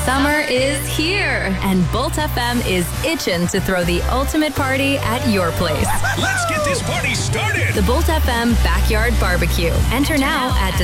Summer is here, and Bolt FM is itching to throw the ultimate party at your place. Let's get this party started. The Bolt FM Backyard Barbecue. Enter now at